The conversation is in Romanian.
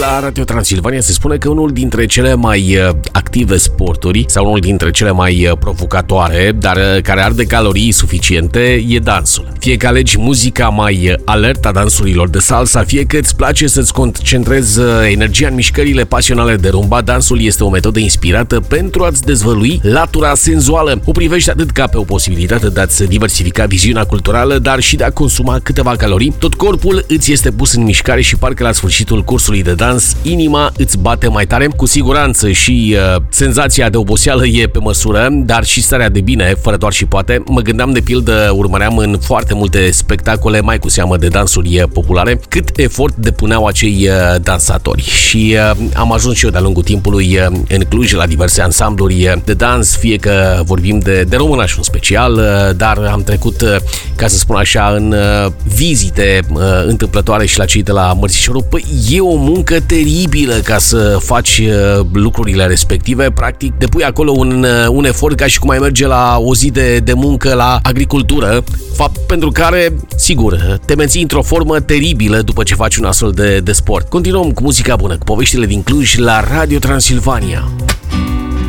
La Radio Transilvania se spune că unul dintre cele mai active sporturi sau unul dintre cele mai provocatoare, dar care arde calorii suficiente, e dansul. Fie că alegi muzica mai alertă a dansurilor de salsa, fie că îți place să-ți concentrezi energia în mișcările pasionale de rumba, dansul este o metodă inspirată pentru a-ți dezvălui latura senzuală. O privești atât ca pe o posibilitate de a-ți diversifica viziunea culturală, dar și de a consuma câteva calorii. Tot corpul îți este pus în mișcare și parcă la sfârșitul cursului de dans, inima îți bate mai tare. Cu siguranță și senzația de oboseală e pe măsură, dar și starea de bine, fără doar și poate. Mă gândeam, de pildă, urmăream în foarte multe spectacole, mai cu seamă de dansuri populare, cât efort depuneau acei dansatori. Și am ajuns și eu de-a lungul timpului în Cluj la diverse ansambluri de dans, fie că vorbim de românaș în special, dar am trecut, ca să spun așa, în vizite întâmplătoare și la cei de la Mărțișorul. Păi e o muncă teribilă ca să faci lucrurile respective. Practic, depui acolo un efort ca și cum ai merge la o zi de muncă la agricultură, fapt pentru care, sigur, te menții într-o formă teribilă după ce faci un astfel de sport. Continuăm cu muzica bună, cu poveștile din Cluj la Radio Transilvania.